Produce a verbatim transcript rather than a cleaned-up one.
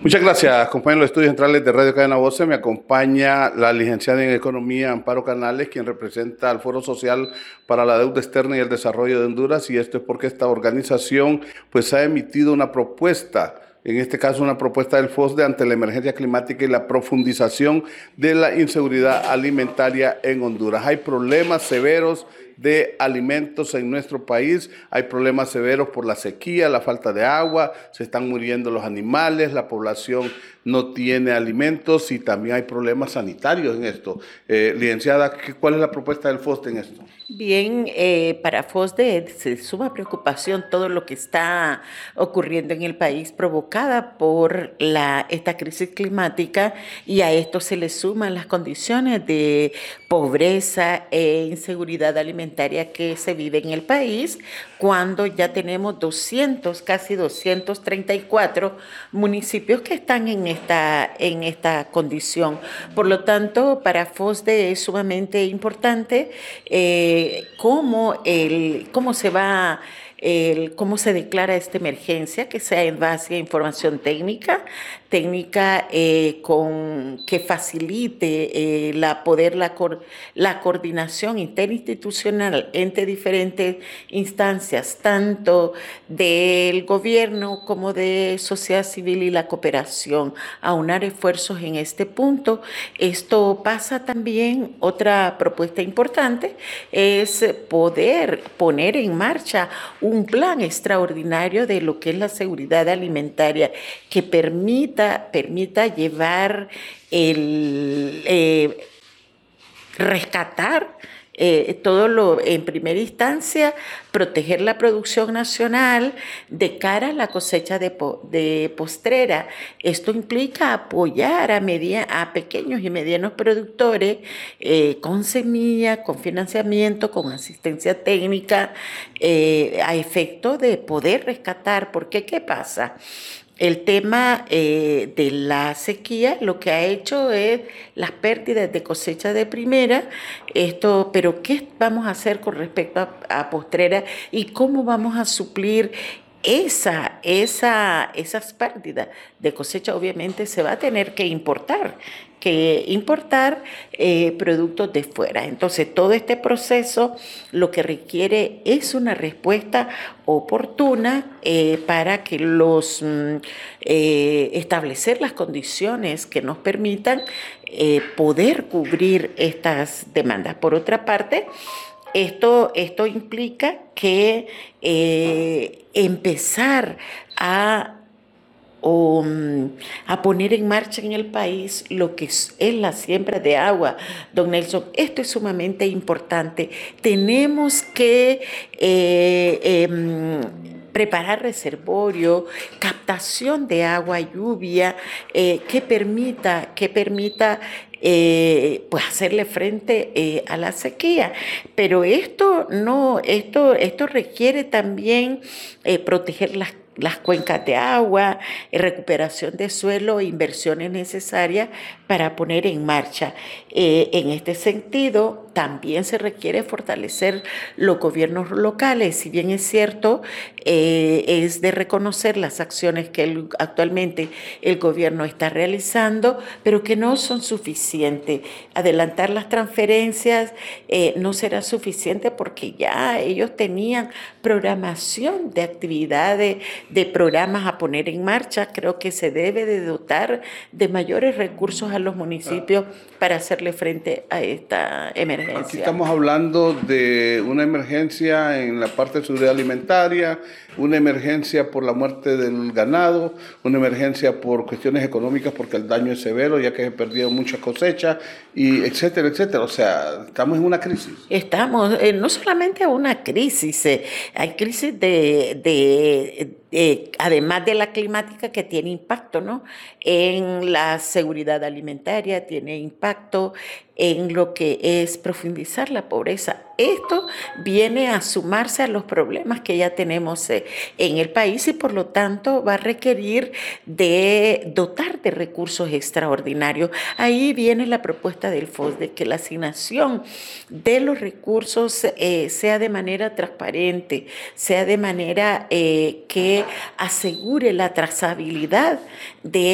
Muchas gracias, compañeros de los estudios centrales de Radio Cadena Voce. Me acompaña la licenciada en Economía, Amparo Canales, quien representa al Foro Social para la Deuda Externa y el Desarrollo de Honduras, y esto es porque esta organización pues ha emitido una propuesta, en este caso una propuesta del FOSDE ante la emergencia climática y la profundización de la inseguridad alimentaria en Honduras. Hay problemas severos de alimentos en nuestro país, hay problemas severos por la sequía, la falta de agua, se están muriendo los animales, la población no tiene alimentos y también hay problemas sanitarios en esto. Eh, licenciada, ¿cuál es la propuesta del FOSDE en esto? Bien, eh, para FOSDE es de suma preocupación todo lo que está ocurriendo en el país provocada por la, esta crisis climática, y a esto se le suman las condiciones de pobreza e inseguridad alimentaria que se vive en el país, cuando ya tenemos doscientos, casi doscientos treinta y cuatro municipios que están en esta, en esta condición. Por lo tanto, para FOSDE es sumamente importante eh, cómo, el, cómo se va, el, cómo se declara esta emergencia, que sea en base a información técnica, técnica eh, con, que facilite eh, la, poder, la, la coordinación interinstitucional entre diferentes instancias, tanto del gobierno como de sociedad civil y la cooperación, aunar esfuerzos en este punto. Esto pasa también, otra propuesta importante, es poder poner en marcha un plan extraordinario de lo que es la seguridad alimentaria que permita, permita llevar el eh, rescatar Eh, todo lo, en primera instancia, proteger la producción nacional de cara a la cosecha de, de postrera. Esto implica apoyar a, media, a pequeños y medianos productores eh, con semilla, con financiamiento, con asistencia técnica, eh, a efecto de poder rescatar. Porque, ¿qué pasa? El tema eh, de la sequía lo que ha hecho es las pérdidas de cosecha de primera, esto, pero ¿qué vamos a hacer con respecto a, a postrera y cómo vamos a suplir esa, esa, esas pérdidas de cosecha? Obviamente se va a tener que importar, que importar eh, productos de fuera. Entonces, todo este proceso lo que requiere es una respuesta oportuna eh, para que los mm, eh, establecer las condiciones que nos permitan eh, poder cubrir estas demandas. Por otra parte, esto, esto implica que eh, empezar a o a poner en marcha en el país lo que es, es la siembra de agua. Don Nelson, esto es sumamente importante. Tenemos que eh, eh, preparar reservorio, captación de agua, lluvia, eh, que permita, que permita eh, pues hacerle frente eh, a la sequía. Pero esto no, esto, esto requiere también eh, proteger las las cuencas de agua, recuperación de suelo e inversiones necesarias para poner en marcha. Eh, en este sentido, también se requiere fortalecer los gobiernos locales. Si bien es cierto, eh, es de reconocer las acciones que el, actualmente el gobierno está realizando, pero que no son suficientes. Adelantar las transferencias eh, no será suficiente porque ya ellos tenían programación de actividades, de programas a poner en marcha. Creo que se debe de dotar de mayores recursos a los municipios para hacerle frente a esta emergencia. Aquí estamos hablando de una emergencia en la parte de seguridad alimentaria, una emergencia por la muerte del ganado, una emergencia por cuestiones económicas porque el daño es severo ya que se perdieron muchas cosechas, y etcétera, etcétera. O sea, estamos en una crisis. Estamos, eh, no solamente una crisis, eh, hay crisis de, de eh, además de la climática, que tiene impacto, ¿no?, en la seguridad alimentaria, tiene impacto en lo que es profundizar la pobreza. Esto viene a sumarse a los problemas que ya tenemos eh, en el país, y por lo tanto va a requerir de dotar de recursos extraordinarios. Ahí viene la propuesta del FOSDE, que la asignación de los recursos eh, sea de manera transparente, sea de manera eh, que asegure la trazabilidad de